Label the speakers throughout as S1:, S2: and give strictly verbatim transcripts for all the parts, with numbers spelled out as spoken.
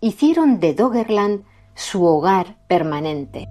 S1: hicieron de Doggerland su hogar permanente.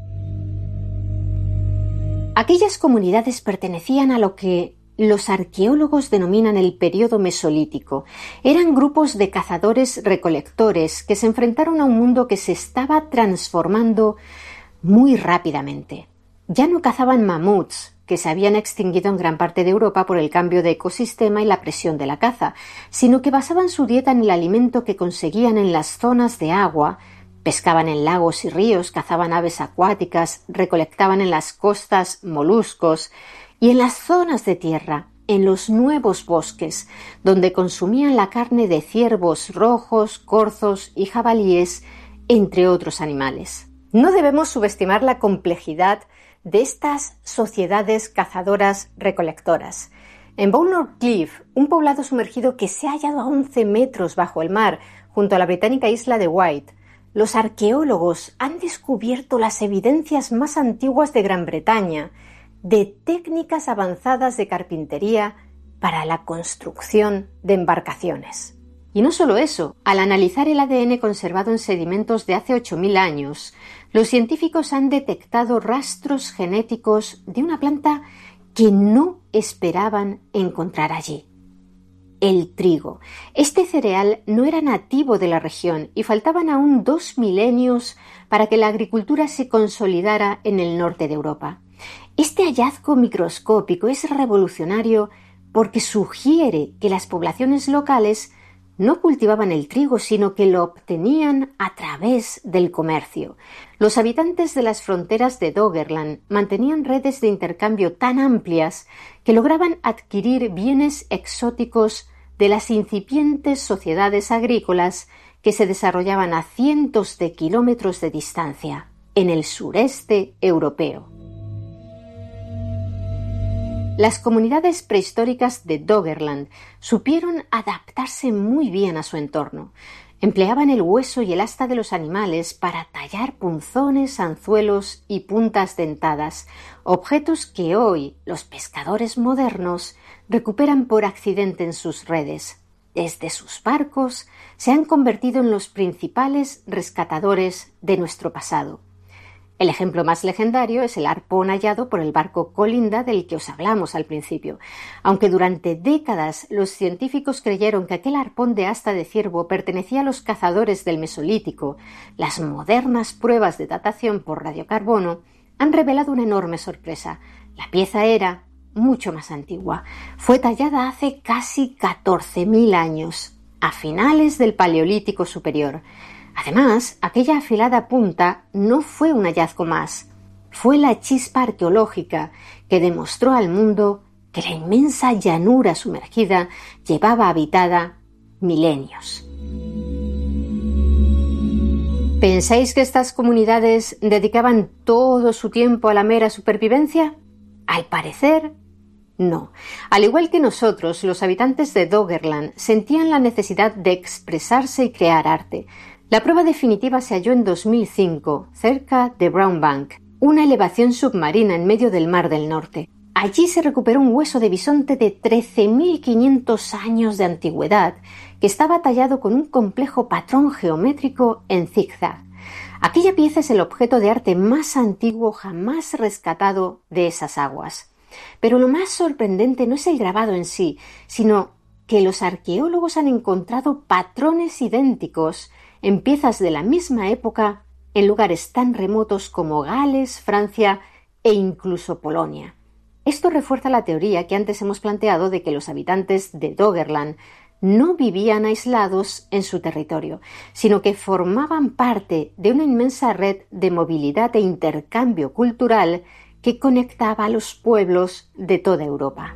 S1: Aquellas comunidades pertenecían a lo que los arqueólogos denominan el período mesolítico. Eran grupos de cazadores-recolectores que se enfrentaron a un mundo que se estaba transformando muy rápidamente. Ya no cazaban mamuts, que se habían extinguido en gran parte de Europa por el cambio de ecosistema y la presión de la caza, sino que basaban su dieta en el alimento que conseguían en las zonas de agua. Pescaban en lagos y ríos, cazaban aves acuáticas, recolectaban en las costas moluscos y en las zonas de tierra, en los nuevos bosques, donde consumían la carne de ciervos rojos, corzos y jabalíes, entre otros animales. No debemos subestimar la complejidad de estas sociedades cazadoras-recolectoras. En Bownor Cliff, un poblado sumergido que se ha hallado a once metros bajo el mar, junto a la británica isla de Wight, los arqueólogos han descubierto las evidencias más antiguas de Gran Bretaña de técnicas avanzadas de carpintería para la construcción de embarcaciones. Y no solo eso, al analizar el A D N conservado en sedimentos de hace ocho mil años, los científicos han detectado rastros genéticos de una planta que no esperaban encontrar allí: el trigo. Este cereal no era nativo de la región y faltaban aún dos milenios para que la agricultura se consolidara en el norte de Europa. Este hallazgo microscópico es revolucionario porque sugiere que las poblaciones locales no cultivaban el trigo, sino que lo obtenían a través del comercio. Los habitantes de las fronteras de Doggerland mantenían redes de intercambio tan amplias que lograban adquirir bienes exóticos de las incipientes sociedades agrícolas que se desarrollaban a cientos de kilómetros de distancia en el sureste europeo. Las comunidades prehistóricas de Doggerland supieron adaptarse muy bien a su entorno. Empleaban el hueso y el asta de los animales para tallar punzones, anzuelos y puntas dentadas, objetos que hoy los pescadores modernos recuperan por accidente en sus redes. Desde sus barcos se han convertido en los principales rescatadores de nuestro pasado. El ejemplo más legendario es el arpón hallado por el barco Colinda del que os hablamos al principio. Aunque durante décadas los científicos creyeron que aquel arpón de asta de ciervo pertenecía a los cazadores del Mesolítico, las modernas pruebas de datación por radiocarbono han revelado una enorme sorpresa. La pieza era mucho más antigua. Fue tallada hace casi catorce mil años, a finales del Paleolítico Superior. Además, aquella afilada punta no fue un hallazgo más, fue la chispa arqueológica que demostró al mundo que la inmensa llanura sumergida llevaba habitada milenios. ¿Pensáis que estas comunidades dedicaban todo su tiempo a la mera supervivencia? Al parecer, no. Al igual que nosotros, los habitantes de Doggerland sentían la necesidad de expresarse y crear arte. La prueba definitiva se halló en dos mil cinco, cerca de Brown Bank, una elevación submarina en medio del Mar del Norte. Allí se recuperó un hueso de bisonte de trece mil quinientos años de antigüedad, que estaba tallado con un complejo patrón geométrico en zigzag. Aquella pieza es el objeto de arte más antiguo jamás rescatado de esas aguas. Pero lo más sorprendente no es el grabado en sí, sino que los arqueólogos han encontrado patrones idénticos en piezas de la misma época en lugares tan remotos como Gales, Francia e incluso Polonia. Esto refuerza la teoría que antes hemos planteado de que los habitantes de Doggerland no vivían aislados en su territorio, sino que formaban parte de una inmensa red de movilidad e intercambio cultural que conectaba a los pueblos de toda Europa.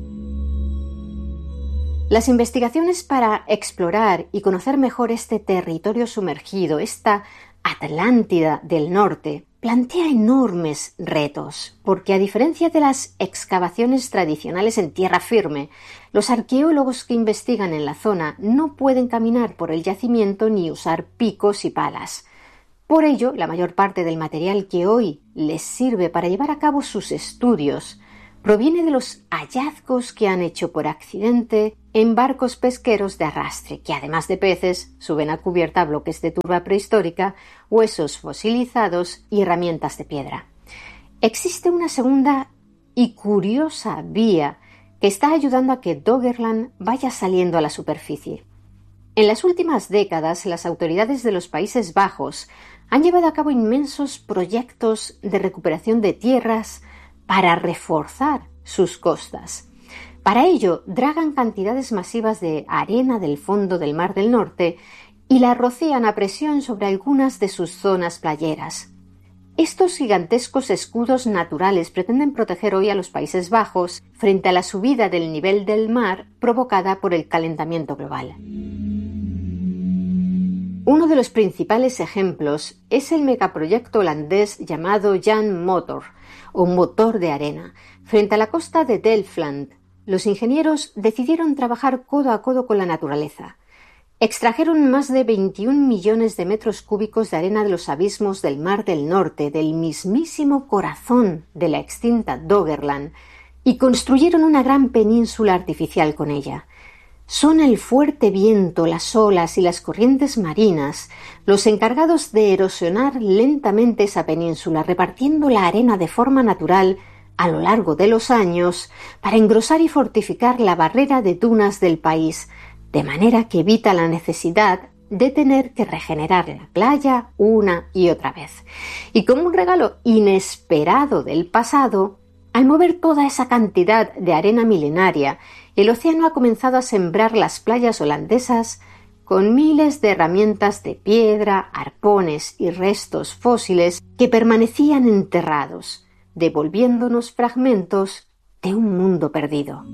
S1: Las investigaciones para explorar y conocer mejor este territorio sumergido, esta Atlántida del Norte, plantea enormes retos, porque a diferencia de las excavaciones tradicionales en tierra firme, los arqueólogos que investigan en la zona no pueden caminar por el yacimiento ni usar picos y palas. Por ello, la mayor parte del material que hoy les sirve para llevar a cabo sus estudios proviene de los hallazgos que han hecho por accidente en barcos pesqueros de arrastre, que además de peces suben a cubierta bloques de turba prehistórica, huesos fosilizados y herramientas de piedra. Existe una segunda y curiosa vía que está ayudando a que Doggerland vaya saliendo a la superficie. En las últimas décadas, las autoridades de los Países Bajos han llevado a cabo inmensos proyectos de recuperación de tierras para reforzar sus costas. Para ello, dragan cantidades masivas de arena del fondo del Mar del Norte y la rocían a presión sobre algunas de sus zonas playeras. Estos gigantescos escudos naturales pretenden proteger hoy a los Países Bajos frente a la subida del nivel del mar provocada por el calentamiento global. Uno de los principales ejemplos es el megaproyecto holandés llamado Jan Motor, o motor de arena. Frente a la costa de Delfland, los ingenieros decidieron trabajar codo a codo con la naturaleza. Extrajeron más de veintiún millones de metros cúbicos de arena de los abismos del Mar del Norte, del mismísimo corazón de la extinta Doggerland, y construyeron una gran península artificial con ella. Son el fuerte viento, las olas y las corrientes marinas los encargados de erosionar lentamente esa península, repartiendo la arena de forma natural a lo largo de los años para engrosar y fortificar la barrera de dunas del país, de manera que evita la necesidad de tener que regenerar la playa una y otra vez. Y como un regalo inesperado del pasado, al mover toda esa cantidad de arena milenaria, el océano ha comenzado a sembrar las playas holandesas con miles de herramientas de piedra, arpones y restos fósiles que permanecían enterrados, devolviéndonos fragmentos de un mundo perdido.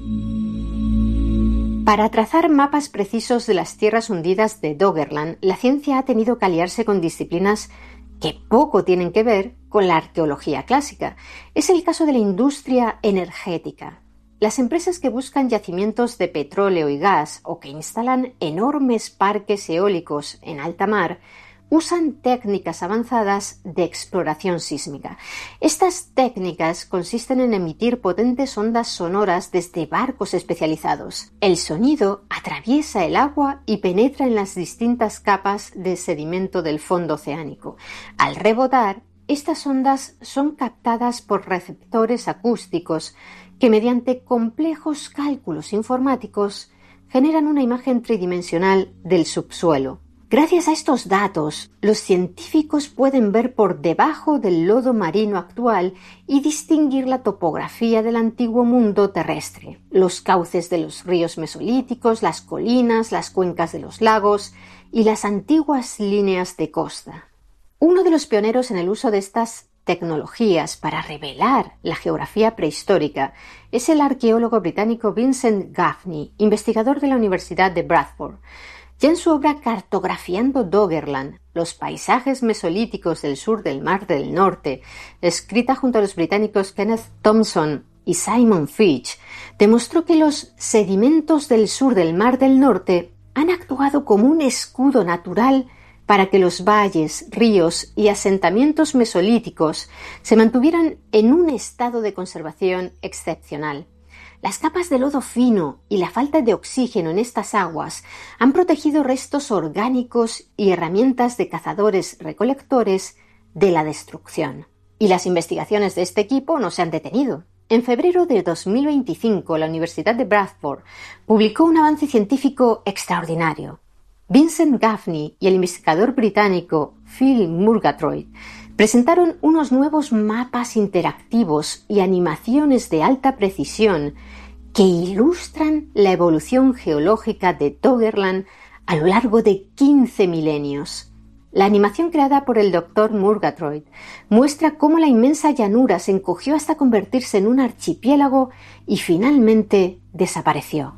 S1: Para trazar mapas precisos de las tierras hundidas de Doggerland, la ciencia ha tenido que aliarse con disciplinas que poco tienen que ver con la arqueología clásica. Es el caso de la industria energética. Las empresas que buscan yacimientos de petróleo y gas o que instalan enormes parques eólicos en alta mar usan técnicas avanzadas de exploración sísmica. Estas técnicas consisten en emitir potentes ondas sonoras desde barcos especializados. El sonido atraviesa el agua y penetra en las distintas capas de sedimento del fondo oceánico. Al rebotar, estas ondas son captadas por receptores acústicos que mediante complejos cálculos informáticos generan una imagen tridimensional del subsuelo. Gracias a estos datos, los científicos pueden ver por debajo del lodo marino actual y distinguir la topografía del antiguo mundo terrestre, los cauces de los ríos mesolíticos, las colinas, las cuencas de los lagos y las antiguas líneas de costa. Uno de los pioneros en el uso de estas tecnologías para revelar la geografía prehistórica es el arqueólogo británico Vincent Gaffney, investigador de la Universidad de Bradford. Ya en su obra Cartografiando Doggerland, los paisajes mesolíticos del sur del Mar del Norte, escrita junto a los británicos Kenneth Thompson y Simon Fitch, demostró que los sedimentos del sur del Mar del Norte han actuado como un escudo natural para que los valles, ríos y asentamientos mesolíticos se mantuvieran en un estado de conservación excepcional. Las capas de lodo fino y la falta de oxígeno en estas aguas han protegido restos orgánicos y herramientas de cazadores-recolectores de la destrucción. Y las investigaciones de este equipo no se han detenido. En febrero de dos mil veinticinco, la Universidad de Bradford publicó un avance científico extraordinario. Vincent Gaffney y el investigador británico Phil Murgatroyd presentaron unos nuevos mapas interactivos y animaciones de alta precisión que ilustran la evolución geológica de Doggerland a lo largo de quince milenios. La animación creada por el doctor Murgatroyd muestra cómo la inmensa llanura se encogió hasta convertirse en un archipiélago y finalmente desapareció.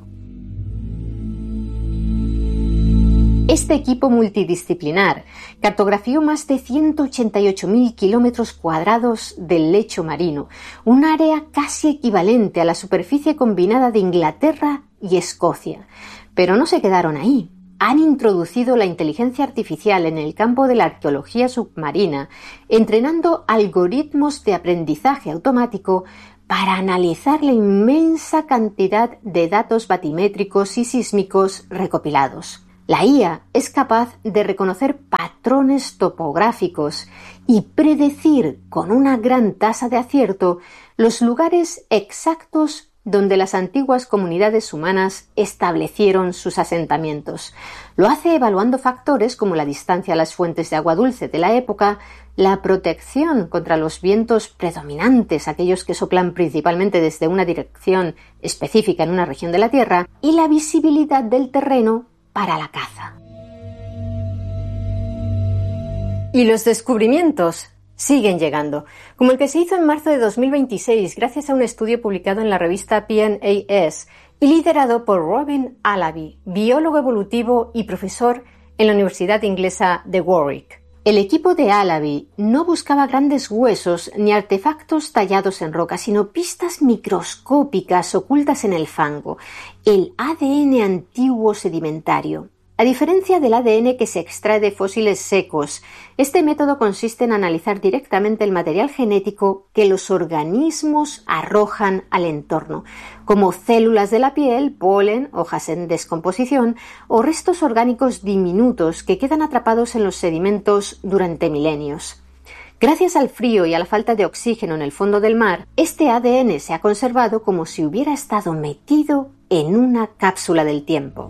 S1: Este equipo multidisciplinar cartografió más de ciento ochenta y ocho mil kilómetros cuadrados del lecho marino, un área casi equivalente a la superficie combinada de Inglaterra y Escocia. Pero no se quedaron ahí. Han introducido la inteligencia artificial en el campo de la arqueología submarina, entrenando algoritmos de aprendizaje automático para analizar la inmensa cantidad de datos batimétricos y sísmicos recopilados. La I A es capaz de reconocer patrones topográficos y predecir con una gran tasa de acierto los lugares exactos donde las antiguas comunidades humanas establecieron sus asentamientos. Lo hace evaluando factores como la distancia a las fuentes de agua dulce de la época, la protección contra los vientos predominantes, aquellos que soplan principalmente desde una dirección específica en una región de la Tierra, y la visibilidad del terreno para la caza. Y los descubrimientos siguen llegando, como el que se hizo en marzo de dos mil veintiséis gracias a un estudio publicado en la revista P N A S y liderado por Robin Allaby, biólogo evolutivo y profesor en la Universidad Inglesa de Warwick. El equipo de Allaby no buscaba grandes huesos ni artefactos tallados en roca, sino pistas microscópicas ocultas en el fango, el A D N antiguo sedimentario. A diferencia del A D N que se extrae de fósiles secos, este método consiste en analizar directamente el material genético que los organismos arrojan al entorno, como células de la piel, polen, hojas en descomposición o restos orgánicos diminutos que quedan atrapados en los sedimentos durante milenios. Gracias al frío y a la falta de oxígeno en el fondo del mar, este A D N se ha conservado como si hubiera estado metido en una cápsula del tiempo.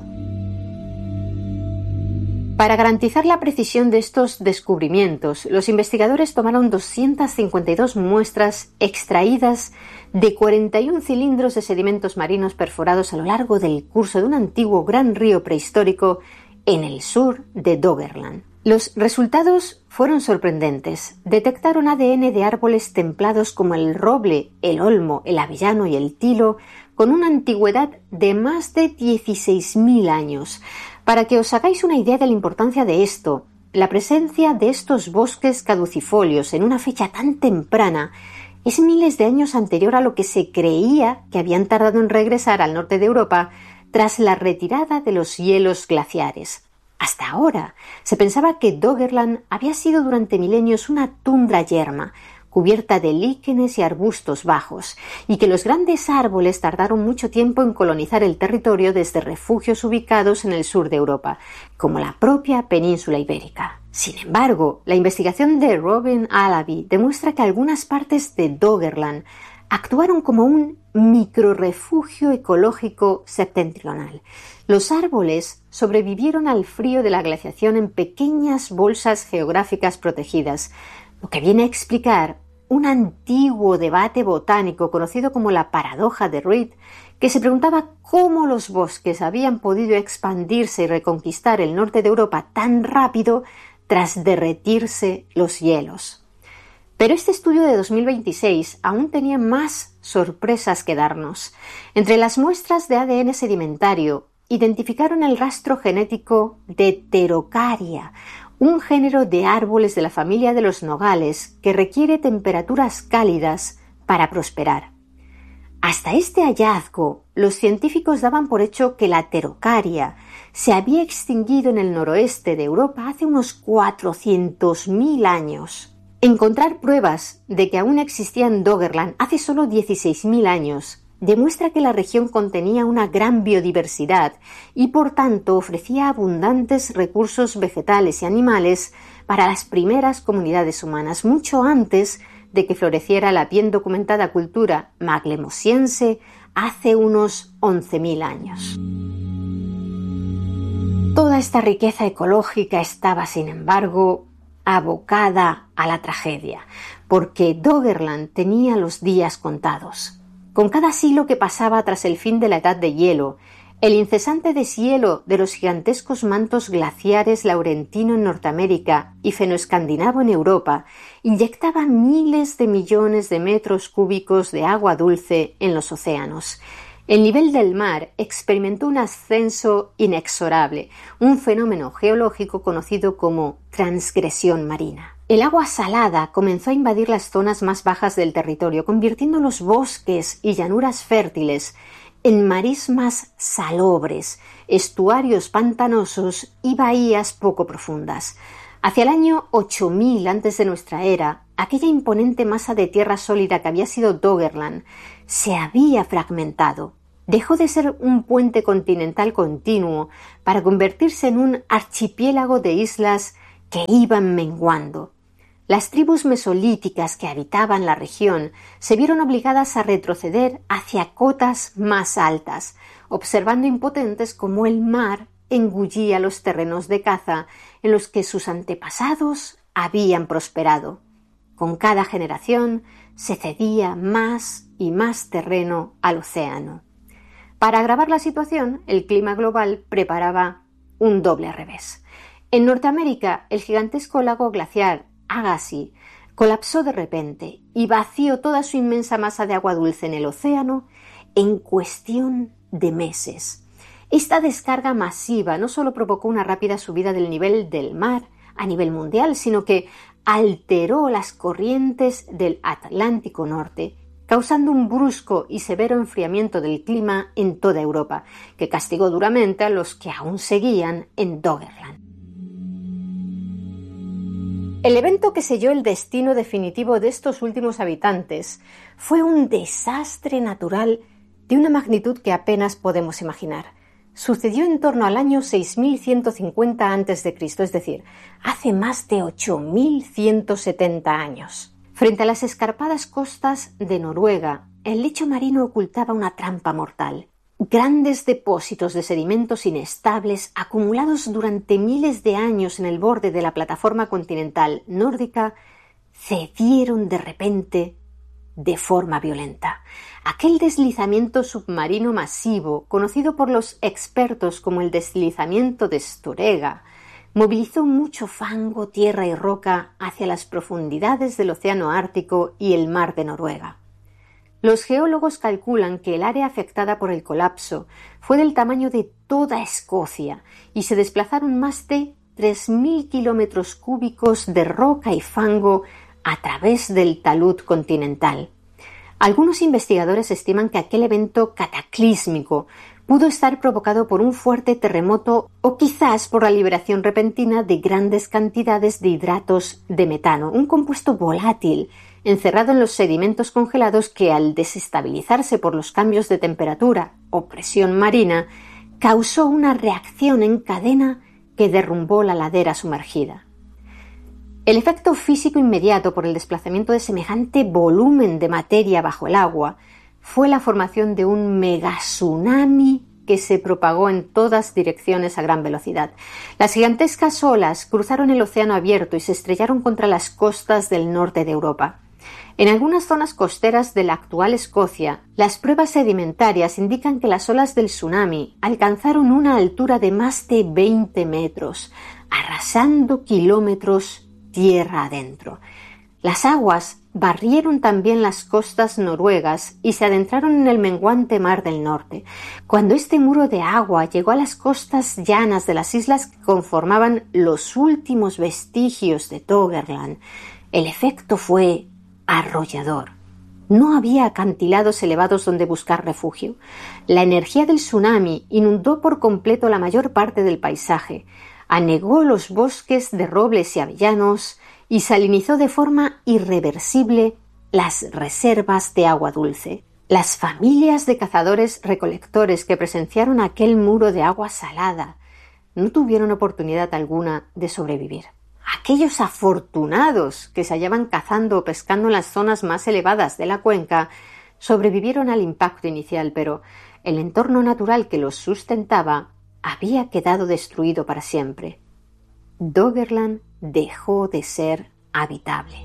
S1: Para garantizar la precisión de estos descubrimientos, los investigadores tomaron doscientas cincuenta y dos muestras extraídas de cuarenta y un cilindros de sedimentos marinos perforados a lo largo del curso de un antiguo gran río prehistórico en el sur de Doggerland. Los resultados fueron sorprendentes. Detectaron A D N de árboles templados como el roble, el olmo, el avellano y el tilo, con una antigüedad de más de dieciséis mil años. Para que os hagáis una idea de la importancia de esto, la presencia de estos bosques caducifolios en una fecha tan temprana es miles de años anterior a lo que se creía que habían tardado en regresar al norte de Europa tras la retirada de los hielos glaciares. Hasta ahora se pensaba que Doggerland había sido durante milenios una tundra yerma, cubierta de líquenes y arbustos bajos, y que los grandes árboles tardaron mucho tiempo en colonizar el territorio desde refugios ubicados en el sur de Europa, como la propia península ibérica. Sin embargo, la investigación de Robin Allaby demuestra que algunas partes de Doggerland actuaron como un microrrefugio ecológico septentrional. Los árboles sobrevivieron al frío de la glaciación en pequeñas bolsas geográficas protegidas, lo que viene a explicar un antiguo debate botánico conocido como la paradoja de Reed, que se preguntaba cómo los bosques habían podido expandirse y reconquistar el norte de Europa tan rápido tras derretirse los hielos. Pero este estudio de dos mil veintiséis aún tenía más sorpresas que darnos. Entre las muestras de A D N sedimentario, identificaron el rastro genético de Pterocarya, un género de árboles de la familia de los nogales que requiere temperaturas cálidas para prosperar. Hasta este hallazgo, los científicos daban por hecho que la Pterocarya se había extinguido en el noroeste de Europa hace unos cuatrocientos mil años. Encontrar pruebas de que aún existía en Doggerland hace solo dieciséis mil años demuestra que la región contenía una gran biodiversidad y por tanto ofrecía abundantes recursos vegetales y animales para las primeras comunidades humanas, mucho antes de que floreciera la bien documentada cultura maglemosiense hace unos once mil años. Toda esta riqueza ecológica estaba, sin embargo, abocada a la tragedia, porque Doggerland tenía los días contados. Con cada siglo que pasaba tras el fin de la edad de hielo, el incesante deshielo de los gigantescos mantos glaciares laurentino en Norteamérica y fenoescandinavo en Europa inyectaba miles de millones de metros cúbicos de agua dulce en los océanos. El nivel del mar experimentó un ascenso inexorable, un fenómeno geológico conocido como transgresión marina. El agua salada comenzó a invadir las zonas más bajas del territorio, convirtiendo los bosques y llanuras fértiles en marismas salobres, estuarios pantanosos y bahías poco profundas. Hacia el año ocho mil antes de nuestra era, aquella imponente masa de tierra sólida que había sido Doggerland se había fragmentado. Dejó de ser un puente continental continuo para convertirse en un archipiélago de islas que iban menguando. Las tribus mesolíticas que habitaban la región se vieron obligadas a retroceder hacia cotas más altas, observando impotentes cómo el mar engullía los terrenos de caza en los que sus antepasados habían prosperado. Con cada generación se cedía más y más terreno al océano. Para agravar la situación, el clima global preparaba un doble revés. En Norteamérica, el gigantesco lago glaciar Agassiz colapsó de repente y vació toda su inmensa masa de agua dulce en el océano en cuestión de meses. Esta descarga masiva no solo provocó una rápida subida del nivel del mar a nivel mundial, sino que alteró las corrientes del Atlántico Norte, causando un brusco y severo enfriamiento del clima en toda Europa, que castigó duramente a los que aún seguían en Doggerland. El evento que selló el destino definitivo de estos últimos habitantes fue un desastre natural de una magnitud que apenas podemos imaginar. Sucedió en torno al año seis mil ciento cincuenta antes de Cristo, es decir, hace más de ocho mil ciento setenta años. Frente a las escarpadas costas de Noruega, el lecho marino ocultaba una trampa mortal. Grandes depósitos de sedimentos inestables acumulados durante miles de años en el borde de la plataforma continental nórdica cedieron de repente de forma violenta. Aquel deslizamiento submarino masivo, conocido por los expertos como el deslizamiento de Storegga, movilizó mucho fango, tierra y roca hacia las profundidades del océano Ártico y el mar de Noruega. Los geólogos calculan que el área afectada por el colapso fue del tamaño de toda Escocia y se desplazaron más de tres mil kilómetros cúbicos de roca y fango a través del talud continental. Algunos investigadores estiman que aquel evento cataclísmico pudo estar provocado por un fuerte terremoto o quizás por la liberación repentina de grandes cantidades de hidratos de metano, un compuesto volátil encerrado en los sedimentos congelados que, al desestabilizarse por los cambios de temperatura o presión marina, causó una reacción en cadena que derrumbó la ladera sumergida. El efecto físico inmediato por el desplazamiento de semejante volumen de materia bajo el agua fue la formación de un megatsunami que se propagó en todas direcciones a gran velocidad. Las gigantescas olas cruzaron el océano abierto y se estrellaron contra las costas del norte de Europa. En algunas zonas costeras de la actual Escocia, las pruebas sedimentarias indican que las olas del tsunami alcanzaron una altura de más de veinte metros, arrasando kilómetros tierra adentro. Las aguas barrieron también las costas noruegas y se adentraron en el menguante mar del norte. Cuando este muro de agua llegó a las costas llanas de las islas que conformaban los últimos vestigios de Doggerland, el efecto fue arrollador. No había acantilados elevados donde buscar refugio. La energía del tsunami inundó por completo la mayor parte del paisaje, anegó los bosques de robles y avellanos y salinizó de forma irreversible las reservas de agua dulce. Las familias de cazadores-recolectores que presenciaron aquel muro de agua salada no tuvieron oportunidad alguna de sobrevivir. Aquellos afortunados que se hallaban cazando o pescando en las zonas más elevadas de la cuenca sobrevivieron al impacto inicial, pero el entorno natural que los sustentaba había quedado destruido para siempre. Doggerland dejó de ser habitable.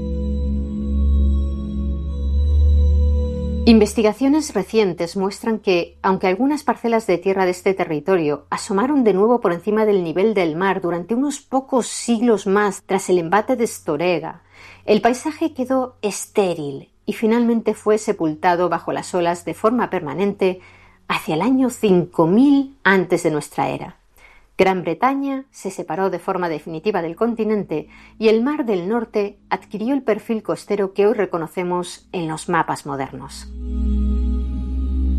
S1: Investigaciones recientes muestran que, aunque algunas parcelas de tierra de este territorio asomaron de nuevo por encima del nivel del mar durante unos pocos siglos más tras el embate de Storegga, el paisaje quedó estéril y finalmente fue sepultado bajo las olas de forma permanente hacia el año cinco mil antes de nuestra era. Gran Bretaña se separó de forma definitiva del continente y el Mar del Norte adquirió el perfil costero que hoy reconocemos en los mapas modernos.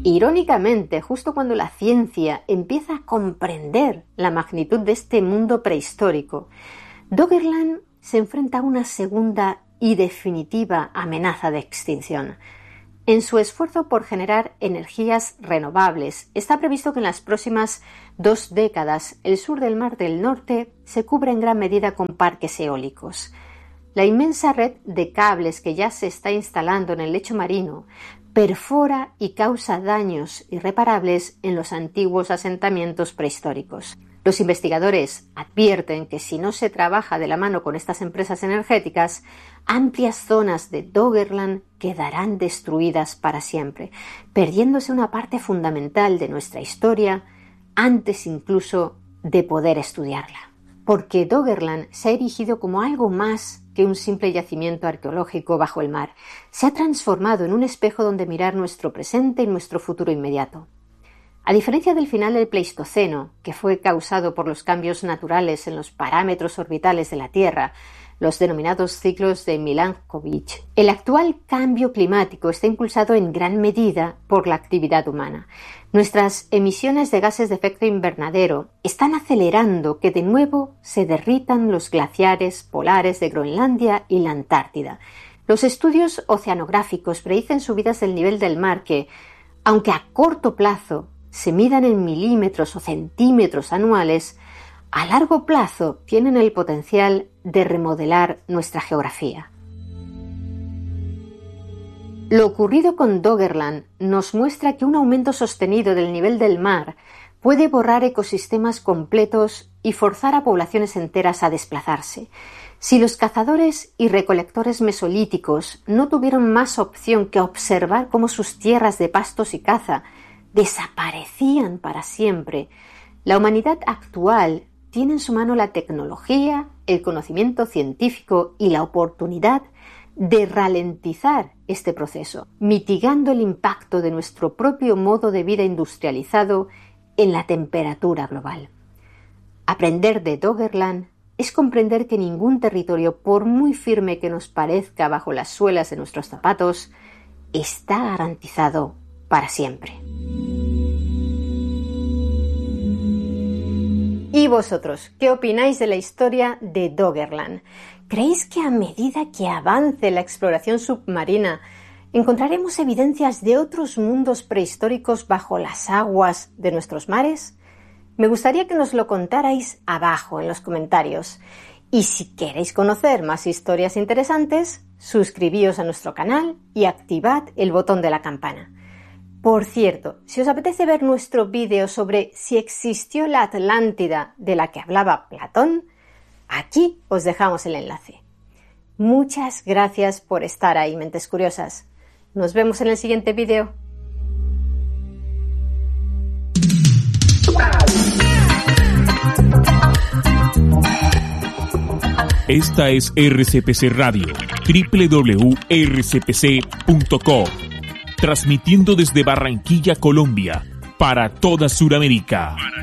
S1: Irónicamente, justo cuando la ciencia empieza a comprender la magnitud de este mundo prehistórico, Doggerland se enfrenta a una segunda y definitiva amenaza de extinción. En su esfuerzo por generar energías renovables, está previsto que en las próximas dos décadas el sur del Mar del Norte se cubra en gran medida con parques eólicos. La inmensa red de cables que ya se está instalando en el lecho marino perfora y causa daños irreparables en los antiguos asentamientos prehistóricos. Los investigadores advierten que si no se trabaja de la mano con estas empresas energéticas, amplias zonas de Doggerland quedarán destruidas para siempre, perdiéndose una parte fundamental de nuestra historia antes incluso de poder estudiarla. Porque Doggerland se ha erigido como algo más que un simple yacimiento arqueológico bajo el mar. Se ha transformado en un espejo donde mirar nuestro presente y nuestro futuro inmediato. A diferencia del final del Pleistoceno, que fue causado por los cambios naturales en los parámetros orbitales de la Tierra, los denominados ciclos de Milankovitch, el actual cambio climático está impulsado en gran medida por la actividad humana. Nuestras emisiones de gases de efecto invernadero están acelerando que de nuevo se derritan los glaciares polares de Groenlandia y la Antártida. Los estudios oceanográficos predicen subidas del nivel del mar que, aunque a corto plazo se midan en milímetros o centímetros anuales, a largo plazo tienen el potencial de remodelar nuestra geografía. Lo ocurrido con Doggerland nos muestra que un aumento sostenido del nivel del mar puede borrar ecosistemas completos y forzar a poblaciones enteras a desplazarse. Si los cazadores y recolectores mesolíticos no tuvieron más opción que observar cómo sus tierras de pastos y caza desaparecían para siempre, la humanidad actual tiene en su mano la tecnología, el conocimiento científico y la oportunidad de ralentizar este proceso, mitigando el impacto de nuestro propio modo de vida industrializado en la temperatura global. Aprender de Doggerland es comprender que ningún territorio, por muy firme que nos parezca bajo las suelas de nuestros zapatos, está garantizado para siempre. ¿Y vosotros, qué opináis de la historia de Doggerland? ¿Creéis que a medida que avance la exploración submarina encontraremos evidencias de otros mundos prehistóricos bajo las aguas de nuestros mares? Me gustaría que nos lo contarais abajo en los comentarios. Y si queréis conocer más historias interesantes, suscribíos a nuestro canal y activad el botón de la campana. Por cierto, si os apetece ver nuestro vídeo sobre si existió la Atlántida de la que hablaba Platón, aquí os dejamos el enlace. Muchas gracias por estar ahí, mentes curiosas. Nos vemos en el siguiente vídeo.
S2: Esta es R C P C Radio, doble u doble u doble u punto r c p c punto com, transmitiendo desde Barranquilla, Colombia, para toda Sudamérica.